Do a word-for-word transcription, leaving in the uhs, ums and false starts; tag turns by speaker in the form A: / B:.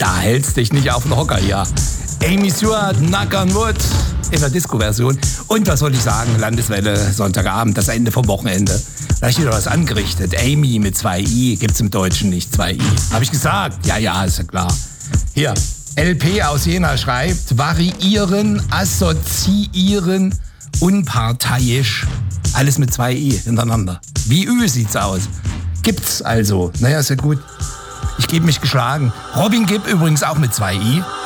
A: Da hältst dich nicht auf den Hocker, ja. Amy Stewart, Knock on Wood in der Disco-Version. Und was soll ich sagen, Landeswelle, Sonntagabend, das Ende vom Wochenende. Da hab ich wieder was angerichtet. Amy mit zwei I, gibt's im Deutschen nicht, zwei I. Hab ich gesagt? Ja, ja, ist ja klar. Hier, L P aus Jena schreibt, variieren, assoziieren, unparteiisch. Alles mit zwei I hintereinander. Wie Ü sieht's aus. Gibt's also. Naja, ist ja gut. Ich gebe mich geschlagen. Robin Gibb übrigens auch mit zwei I.